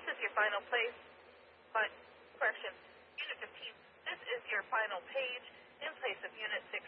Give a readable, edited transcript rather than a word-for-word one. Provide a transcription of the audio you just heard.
is your final place, but, correction, Unit 15, this is your final page in place of Unit 16.